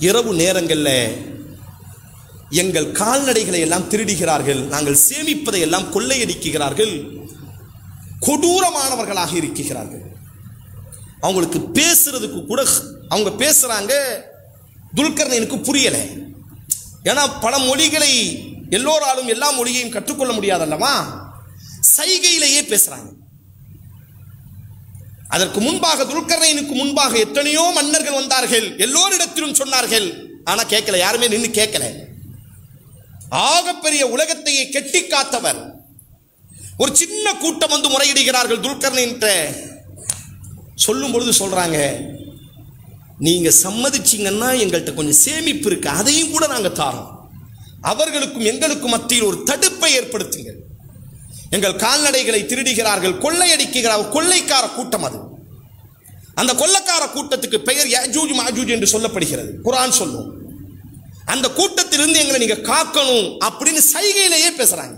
இரவு நேரங்களில் எங்கள் கால்நடைகளை எல்லாம் திருடுகிறார்கள், நாங்கள் சேமிப்பதை எல்லாம் கொள்ளையடிக்கிறார்கள், கொடூரமானவர்களாக இருக்கிறார்கள். அவங்களுக்கு பேசுறதுக்கு கூட அவங்க பேசுறாங்க, துல்கர்னைனுக்கு புரியல. ஏன்னா பல மொழிகளை எல்லோராலும் எல்லா மொழியையும் கற்றுக்கொள்ள முடியாதல்லவா, சைகையிலேயே பேசுறாங்க. அதற்கு முன்பாக துல்கர்னைனுக்கு முன்பாக எத்தனையோ மன்னர்கள் வந்தார்கள், எல்லோரிடத்திலும் சொன்னார்கள், ஆனா கேட்கல, யாருமே நின்று கேட்கல. ஆகப்பெரிய உலகத்தையே கெட்டி காத்தவர். ஒரு சின்ன கூட்டம் வந்து முறையிடுகிறார்கள் துல்கர்னைன் சொல்லும் பொழுது சொல்றாங்க, நீங்க சம்மதிச்சீங்கன்னா எங்கள்கிட்ட கொஞ்சம் சேமிப்பு இருக்கு, அதையும் கூட நாங்க தாரோம். அவர்களுக்கும் எங்களுக்கும் மத்தியில் ஒரு தடுப்பை ஏற்படுத்துங்கள். எங்கள் கால்நடைகளை திருடுகிறார்கள், கொள்ளையடிக்கிறார்கள், கொள்ளைக்கார கூட்டம் அது. அந்த கொள்ளைக்கார கூட்டத்துக்கு பெயர் யஜூஜ் மஜூஜ் என்று சொல்லப்படுகிறது, குர்ஆன் சொல்லும். அந்த கூட்டத்திலிருந்து எங்களை நீங்க காக்கணும் அப்படின்னு சைகையிலேயே பேசுறாங்க.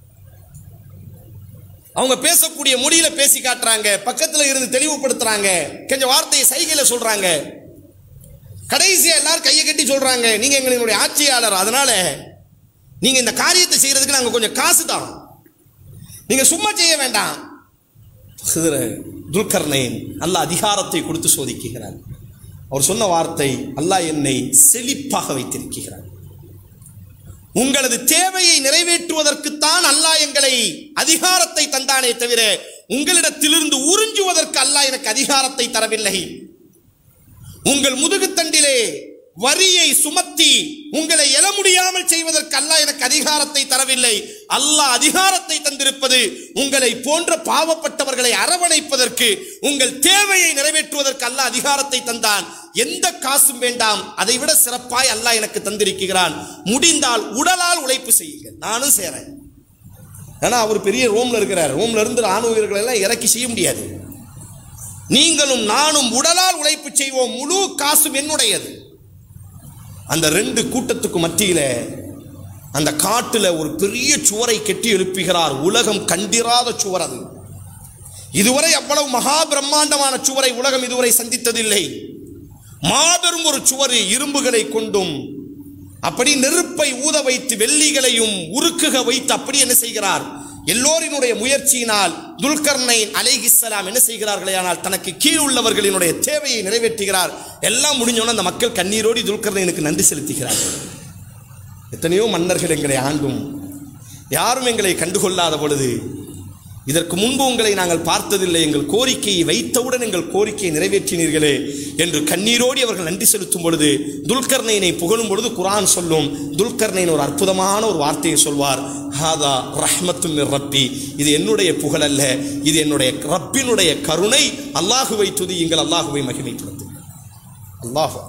அவங்க பேசக்கூடிய மொழியில பேசி காட்டுறாங்க, பக்கத்துல இருந்து தெளிவுபடுத்துறாங்க, கொஞ்சம் வார்த்தையை சைகையில சொல்றாங்க. கடைசியா எல்லாரும் கையை கட்டி சொல்றாங்க, நீங்க எங்களுடைய ஆட்சியாளர், அதனால நீங்க இந்த காரியத்தை செய்யறதுக்கு நாங்க கொஞ்சம் காசு தான், நீங்க சும்மா செய்ய வேண்டாம். துல்கர்னைன் அல்லாஹ் அதிகாரத்தை கொடுத்து சோதிக்கிறார். அவர் சொன்ன வார்த்தை, அல்லாஹ் என்னை செழிப்பாக வைத்திருக்கிறார், உங்களது தேவையை நிறைவேற்றுவதற்குத்தான் அல்லாஹ் எங்களை அதிகாரத்தை தந்தானே தவிர உங்களிடத்திலிருந்து உறிஞ்சுவதற்கு அல்லாஹ் எனக்கு அதிகாரத்தை தரவில்லை. உங்கள் முதுகுத்தண்டிலே வரியை சுமத்தி உங்களை எழ முடியாமல் செய்வதற்கு அல்லாஹ் எனக்கு அதிகாரத்தை தரவில்லை. அல்லாஹ் அதிகாரத்தை தந்திருப்பது உங்களை போன்ற பாவப்பட்டவர்களை அரவணைப்பதற்கு, உங்கள் தேவையை நிறைவேற்றுவதற்கு அல்லாஹ் அதிகாரத்தை தந்தான். எந்த காசும் வேண்டாம், அதை விட சிறப்பாய் அல்லாஹ் எனக்கு தந்திருக்கிறான். முடிந்தால் உடலால் உழைப்பு செய்யுங்கள், நானும் சேரேன். ஏன்னா அவர் பெரிய ரோம்ல இருக்கிறார், ரோம்ல இருந்து ராணுவ வீரர்கள் எல்லாம் இறக்கி செய்ய முடியாது. நீங்களும் நானும் உடலால் உழைப்பு செய்வோம், முழு காசும் என்னுடையது. அந்த ரெண்டு கூட்டத்துக்கு மத்தியில அந்த காட்டுல ஒரு பெரிய சுவரை கட்டி எழுப்புகிறார். உலகம் கண்டிராத சுவர் அது. இதுவரை அவ்வளவு மகா பிரம்மாண்டமான சுவரை உலகம் இதுவரை சந்தித்ததில்லை. மாபெரும் ஒரு சுவர், இரும்புகளை கொண்டும் அப்படி நெருப்பை ஊத வைத்து வெள்ளிகளையும் உருக்குக வைத்து அப்படி என்ன செய்கிறார், எல்லோரினுடைய முயற்சியினால் துல்கர்னைன் அலைஹிஸ்ஸலாம் என்ன செய்கிறார்களே, ஆனால் தனக்கு கீழ் உள்ளவர்களினுடைய தேவையை நிறைவேற்றுகிறார். எல்லாம் முடிஞ்சோன்னா அந்த மக்கள் கண்ணீரோடி துல்கர்னைனுக்கு நன்றி செலுத்துகிறார்கள். எத்தனையோ மன்னர்கள் எங்களை ஆண்டும் யாரும் எங்களை கண்டுகொள்ளாத பொழுது, இதற்கு முன்பு உங்களை நாங்கள் பார்த்ததில்லை, எங்கள் கோரிக்கையை வைத்தவுடன் எங்கள் கோரிக்கையை நிறைவேற்றினீர்களே என்று கண்ணீரோடி அவர்கள் நன்றி செலுத்தும் பொழுது, துல்கர்னைனை புகழும் பொழுது குர்ஆன் சொல்லும், துல்கர்னைன் ஒரு அற்புதமான ஒரு வார்த்தையை சொல்வார், ஹாதா ரஹ்மத்தும் மிர் ரப்பி, இது என்னுடைய புகழ் அல்ல, இது என்னுடைய ரப்பினுடைய கருணை. அல்லாஹுவை துதியுங்கள், அல்லாஹுவை மகிமைப்படுத்துங்கள். அல்லாஹ்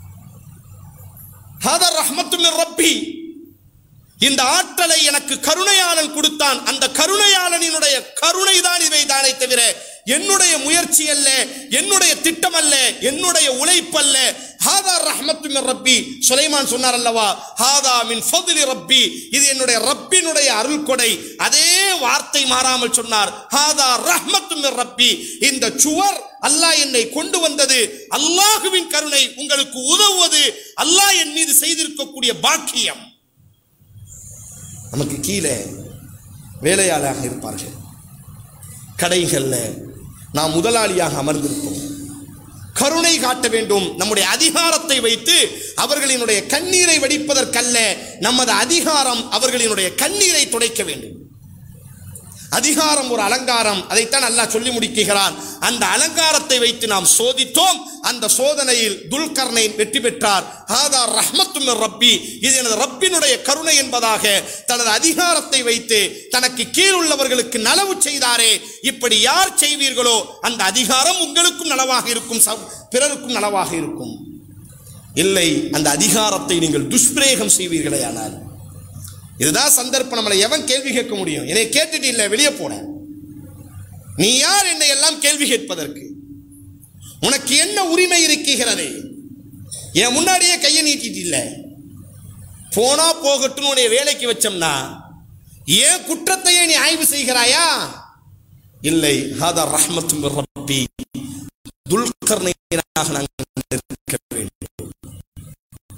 ஹாதா ரஹ்மத்தும் மிர் ரப்பி, இந்த ஆற்றலை எனக்கு கருணையாளன் கொடுத்தான், அந்த கருணையாளனினுடைய கருணை தான் இவை தானே தவிர என்னுடைய முயற்சி அல்ல, என்னுடைய திட்டம் அல்ல, என்னுடைய உழைப்பு அல்ல. ஹாதா ரஹ்மத்து மின் ரப்பி, சுலைமான் சொன்னார் அல்லவா, ஹாதா மின் ஃபத்லி ரப்பி, இது என்னுடைய ரப்பினுடைய அருள் கொடை. அதே வார்த்தை மாறாமல் சொன்னார், ஹாதா ரஹ்மத்து மின் ரப்பி, இந்த சுவர் அல்லாஹ் என்னை கொண்டு வந்தது, அல்லாஹுவின் கருணை, உங்களுக்கு உதவுவது அல்லாஹ் என் மீது செய்திருக்கக்கூடிய பாக்கியம். நமக்கு கீழே வேலையாளாக இருப்பார்கள், கடைகளில் நாம் முதலாளியாக அமர்ந்திருப்போம். கருணை காட்ட வேண்டும். நம்முடைய அதிகாரத்தை வைத்து அவர்களினுடைய கண்ணீரை வடிப்பதற்கல்ல, நமது அதிகாரம் அவர்களினுடைய கண்ணீரை துடைக்க வேண்டும். அதிகாரம் ஒரு அலங்காரம், அதைத்தான் அல்லாஹ் சொல்லி முடிக்கிறான். அந்த அலங்காரத்தை வைத்து நாம் சோதித்தோம். அந்த சோதனையில் துல்கர்னைன் வெற்றி பெற்றார். ஹாதா ரஹ்மத்தும் மிர் ரப்பி, இது எனது ரப்பினுடைய கருணை என்பதாக தனது அதிகாரத்தை வைத்து தனக்கு கீழ் உள்ளவர்களுக்கு நலவு செய்தாரே. இப்படி யார் செய்வீர்களோ அந்த அதிகாரம் உங்களுக்கும் நலவாக இருக்கும், பிறருக்கும் நலவாக இருக்கும். இல்லை, அந்த அதிகாரத்தை நீங்கள் துஷ்பிரயோகம் செய்வீர்களே ஆனால், இதுதான் சந்தர்ப்பம். நம்மளை எவன் கேள்வி கேட்க முடியும்? என்னை கேட்டுட்டு இல்லை, வெளியே போன, நீ யார் என்னை எல்லாம் கேள்வி கேட்பதற்கு? உனக்கு என்ன உரிமை இருக்கிறது? என் முன்னாடியே கையை நீட்டிட்டு இல்லை, போனா போகட்டும் உன்னை வேலைக்கு வச்சோம்னா ஏன் குற்றத்தையே நீ ஆய்வு செய்கிறாயா? இல்லை, ஹாதா ரஹ்மத்தும் மிர் ரப்பி, துல்கர்னைனாக நாங்கள்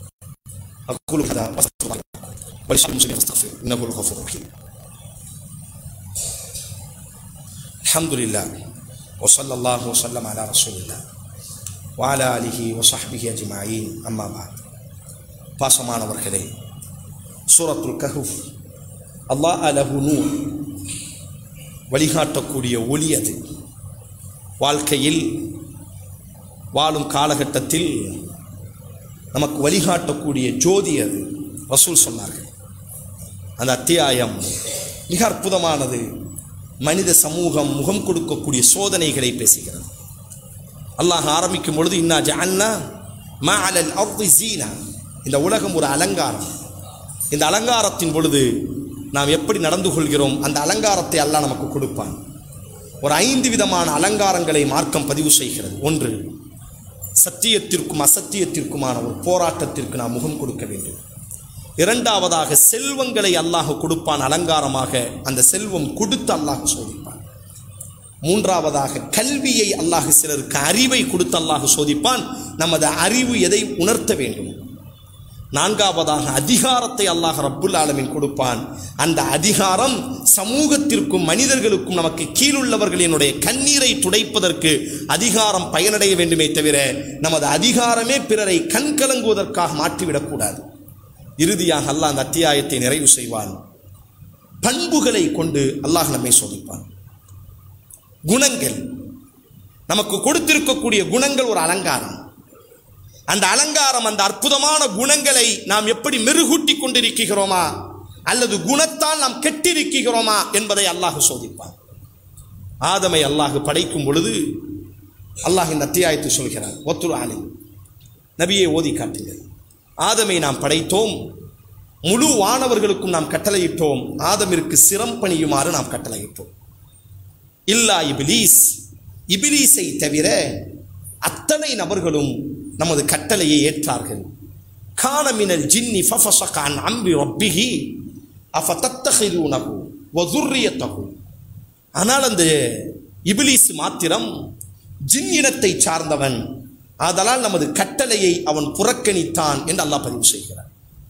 أقول هذا وأستغفر الله ولسائر المسلمين فاستغفروه إنه هو الغفور الرحيم. الحمد لله وصلى الله وسلم على رسول الله وعلى آله وصحبه أجمعين. أما بعد. பாசமானவர்களே, சூரத்துல் கஹ்ஃப் அல்லாஹ் லஹு நூர், வழிகாட்டக்கூடிய ஒளி. அது வாழ்க்கையில் வாழும் காலகட்டத்தில் நமக்கு வழிகாட்டக்கூடிய ஜோதி. அது ரசூல் சொன்னார்கள். அந்த அத்தியாயம் மிக அற்புதமானது. மனித சமூகம் முகம் கொடுக்கக்கூடிய சோதனைகளை பேசுகிறது. அல்லாஹ் ஆரம்பிக்கும் பொழுது இன்னா ஜஅல்னா மா அலல் அர்தி ஸீனா, இந்த உலகம் ஒரு அலங்காரம். இந்த அலங்காரத்தின் பொழுது நாம் எப்படி நடந்து கொள்கிறோம், அந்த அலங்காரத்தை அல்லாஹ் நமக்கு கொடுப்பான். ஒரு 5 விதமான அலங்காரங்களை மார்க்கம் பதிவு செய்கிறது. ஒன்று, சத்தியத்திற்கும் அசத்தியத்திற்குமான ஒரு போராட்டத்திற்கு நாம் முகம் கொடுக்க வேண்டும். இரண்டாவதாக, செல்வங்களை அல்லாஹ் கொடுப்பான் அலங்காரமாக, அந்த செல்வம் கொடுத்து அல்லாஹ் சோதிப்பான். மூன்றாவதாக, கல்வியை அல்லாஹ் சிலருக்கு அறிவை கொடுத்து அல்லாஹ் சோதிப்பான், நமது அறிவு எதை உணர்த்த வேண்டும். நான்காவதாக, அதிகாரத்தை அல்லாஹ் ரப்புல் ஆலமீன் கொடுப்பான். அந்த அதிகாரம் சமூகத்திற்கும் மனிதர்களுக்கும் நமக்கு கீழுள்ளவர்களினுடைய கண்ணீரை துடைப்பதற்கு அதிகாரம் பயனடைய வேண்டுமே தவிர நமது அதிகாரமே பிறரை கண்கலங்குவதற்காக மாற்றிவிடக்கூடாது. இறுதியாக அல்லாஹ் அந்த அத்தியாயத்தை நிறைவு செய்வான். பண்புகளை கொண்டு அல்லாஹ் நம்மை சோதிப்பான். குணங்கள், நமக்கு கொடுத்திருக்கக்கூடிய குணங்கள் ஒரு அலங்காரம். அந்த அலங்காரம், அந்த அற்புதமான குணங்களை நாம் எப்படி மெருகூட்டி கொண்டிருக்கிறோமா அல்லது குணத்தால் நாம் கெட்டிருக்கிறோமா என்பதை அல்லாஹ் சோதிப்பான். ஆதமை அல்லாஹ் படைக்கும் பொழுது அல்லாஹ் இந்த அத்தியாயத்தை சொல்கிறார். ஒத்துரு ஆலி, நபியை ஓதி காட்டுங்கள். ஆதமை நாம் படைத்தோம், முழு வானவர்களுக்கும் நாம் கட்டளையிட்டோம், ஆதமிற்கு சிரம் பணியுமாறு நாம் கட்டளையிட்டோம். இல்லா இபிலீஸ், இபிலீஸை தவிர அத்தனை நபர்களும் நமது கட்டளையை ஏற்றார்கள். கான மினல் ஜின்னி ஃபஃபஸக அன் அம்ரி ரப்பிஹி அஃபதத்தஹிதுனஹு வ ذُرِّيَّتَهُ. ஆனால் அந்த இபிலீஸ் மாத்திரம் ஜின் இனத்தை சார்ந்தவன், ஆதலால் நமது கட்டளையை அவன் புறக்கணித்தான் என்று அல்லாஹ் பதிவு செய்கிறார்.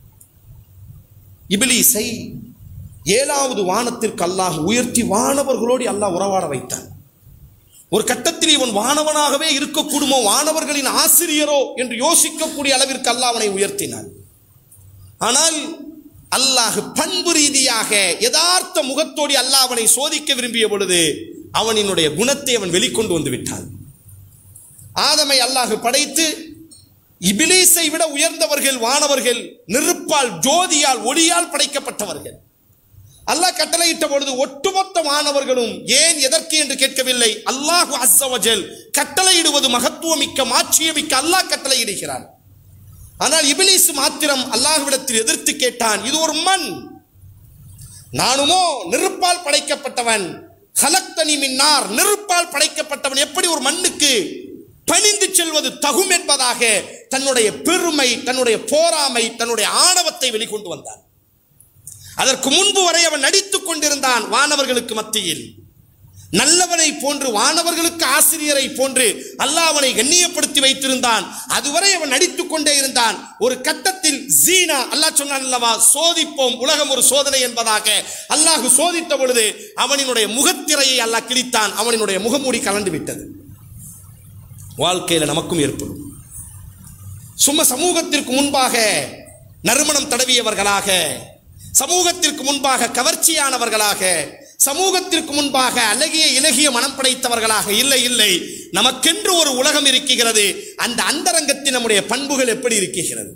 இபிலீஸை 7வது வானத்திற்கு அல்லாஹ் உயர்த்தி வானவர்களோடு அல்லாஹ் உறவாட வைத்தான். ஒரு கட்டத்தில் இவன் வானவனாகவே இருக்கக்கூடுமோ, வானவர்களின் ஆசிரியரோ என்று யோசிக்கக்கூடிய அளவிற்கு அல்லாஹ் அவனை உயர்த்தினான். ஆனால் அல்லாஹ் பண்பு ரீதியாக யதார்த்த முகத்தோடு அல்லாஹ் அவனை சோதிக்க விரும்பிய பொழுது அவனினுடைய குணத்தை அவன் வெளிக்கொண்டு வந்து விட்டான். ஆதமை அல்லாஹ் படைத்து இபிலீஸை விட உயர்ந்தவர்கள் வானவர்கள், நெருப்பால் ஜோதியால் ஒளியால் படைக்கப்பட்டவர்கள். அல்லாஹ் கட்டளையிட்ட பொழுது ஒட்டுமொத்த மாணவர்களும் ஏன் எதற்கு என்று கேட்கவில்லை. அல்லாஹு அஸ்ஸ வஜல் கட்டளையிடுவது மகத்துவமிக்க மாட்சியமிக்க அல்லாஹ் கட்டளையிடுகிறான். ஆனால் இபிலீஸ் மாத்திரம் அல்லாஹ்விடத்தில் எதிர்த்து கேட்டான், இது ஒரு மண், நானுமோ நெருப்பால் படைக்கப்பட்டவன், ஹலக்தனி மின் நார், நெருப்பால் படைக்கப்பட்டவன், எப்படி ஒரு மண்ணுக்கு பணிந்து செல்வது தகும் என்பதாக தன்னுடைய பெருமை, தன்னுடைய போராமை, தன்னுடைய ஆணவத்தை வெளிக்கொண்டு வந்தான். அதற்கு முன்பு வரை அவன் நடித்துக் கொண்டிருந்தான் வானவர்களுக்கு மத்தியில். நல்லவனை போன்று, வானவர்களுக்கு ஆசிரியரை போன்று அல்லாஹ் அவனை கண்ணியப்படுத்தி வைத்திருந்தான். அதுவரை அவன் நடித்துக் கொண்டே இருந்தான். ஒரு கட்டத்தில் ஜீனா, அல்லாஹ் சொன்னான் அல்லவா, சோதிப்போம், உலகம் ஒரு சோதனை என்பதாக. அல்லாஹ் சோதித்த பொழுது அவனினுடைய முகத்திரையை அல்லாஹ் கிழித்தான். அவனினுடைய முகமூடி கலந்து விட்டது. வாழ்க்கையில நமக்கும் ஏற்படும். சும்மா சமூகத்திற்கு முன்பாக நறுமணம் தடவியவர்களாக, சமூகத்திற்கு முன்பாக கவர்ச்சியானவர்களாக, சமூகத்திற்கு முன்பாக அழகிய இலகிய மனம் படைத்தவர்களாக இல்லை இல்லை. நமக்கென்று ஒரு உலகம் இருக்கிறது. அந்த அந்தரங்கத்தில் நம்முடைய பண்புகள் எப்படி இருக்கிறது?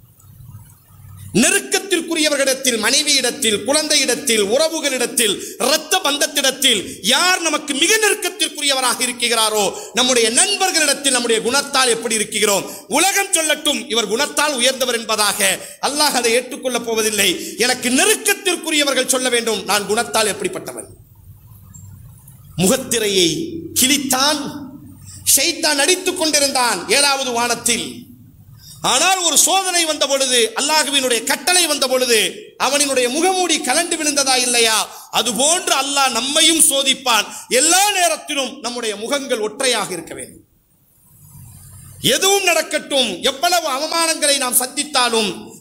நெருக்கத்திற்குரியவர்களிடத்தில், மனைவியிடத்தில், குழந்தையிடத்தில், உறவுகளிடத்தில், இரத்த பந்தத்திடத்தில் யார் நமக்கு மிக நெருக்கத்திற்குரியவராக இருக்கிறாரோ, நம்முடைய நண்பர்களிடத்தில் நம்முடைய குணத்தால் எப்படி இருக்கிறோம்? உலகம் சொல்லட்டும் இவர் குணத்தால் உயர்ந்தவர் என்பதாக, அல்லாஹ் அதை ஏற்றுக்கொள்ளப் போவதில்லை. எனக்கு நெருக்கத்திற்குரியவர்கள் சொல்ல வேண்டும், நான் குணத்தால் எப்படிப்பட்டவன். முகத்திரையை கிழித்தான். ஷைத்தான் நடித்துக் கொண்டிருந்தான் 7வது வானத்தில். ஆனால் ஒரு சோதனை வந்த பொழுது, அல்லாஹ்வினுடைய கட்டளை வந்த பொழுது அவனினுடைய முகமூடி கலண்டு விழுந்ததா இல்லையா? அதுபோன்று அல்லாஹ் நம்மையும் சோதிப்பான். எல்லா நேரத்திலும் நம்முடைய முகங்கள் ஒற்றையாக இருக்க வேண்டும். எதுவும் நடக்கட்டும், எவ்வளவு அவமானங்களை நாம் சந்தித்தாலும்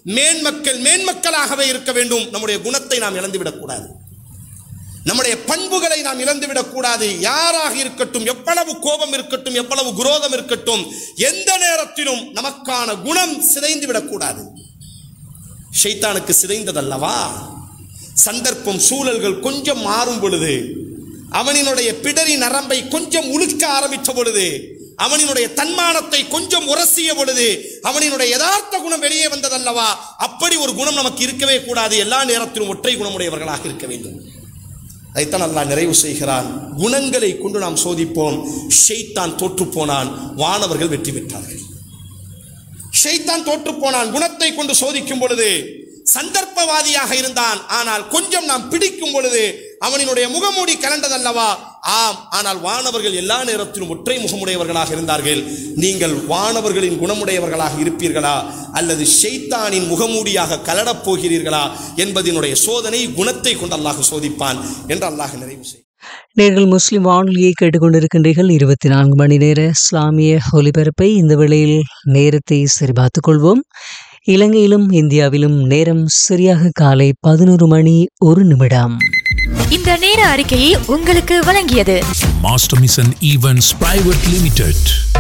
மேன்மக்களாகவே இருக்க வேண்டும். நம்முடைய குணத்தை நாம் இழந்துவிடக்கூடாது, நம்முடைய பண்புகளை நாம் இழந்துவிடக்கூடாது. யாராக இருக்கட்டும், எவ்வளவு கோபம் இருக்கட்டும், எவ்வளவு குரோதம் இருக்கட்டும், எந்த நேரத்திலும் நமக்கான குணம் சிதைந்து விடக்கூடாது. ஷைத்தானுக்கு சிதைந்ததல்லவா? சந்தர்ப்பம் சூழல்கள் கொஞ்சம் மாறும் பொழுது, அவனினுடைய பிடரி நரம்பை கொஞ்சம் உழுக்க ஆரம்பித்த பொழுது, அவனினுடைய தன்மானத்தை கொஞ்சம் உரசிய பொழுது, அவனினுடைய யதார்த்த குணம் வெளியே வந்ததல்லவா? அப்படி ஒரு குணம் நமக்கு இருக்கவே கூடாது. எல்லா நேரத்திலும் ஒற்றை குணமுடையவர்களாக இருக்க வேண்டும். அதைத்தான் அல்லாஹ் நிறைவு செய்கிறான். குணங்களை கொண்டு நாம் சோதிப்போம். ஷைத்தான் தோற்று போனான், வானவர்கள் வெற்றி பெற்றார்கள். ஷைத்தான் தோற்று போனான். குணத்தை கொண்டு சோதிக்கும் பொழுது சந்தர்ப்பவாதியாக இருந்தான். ஆனால் கொஞ்சம் நாம் பிடிக்கும் பொழுது அவனினுடைய முகமூடி கலண்டதல்லவா? ஆம். ஆனால் வானவர்கள் எல்லா நேரத்திலும் ஒற்றை முகமுடையவர்களாக இருந்தார்கள். நீங்கள் வானவர்களின் குணமுடையவர்களாக இருப்பீர்களா அல்லது ஷைத்தானின் முகமூடியாக கலடப் போகிறீர்களா என்பதனுடைய சோதனை குணத்தை கொண்டு அல்லாஹ் சோதிப்பான் என்று அல்லாஹ் நிறைவு செய்யும். நீங்கள் முஸ்லிம் வானொலியை கேட்டுக்கொண்டிருக்கின்றீர்கள். 24 மணி நேர இஸ்லாமிய ஒலிபரப்பை இந்த வேளையில் நேரத்தை சரிபார்த்துக் கொள்வோம். இலங்கையிலும் இந்தியாவிலும் நேரம் சரியாக காலை 11 மணி 1 நிமிடம். இந்த நேர அறிக்கையை உங்களுக்கு வழங்கியது master mission events private limited.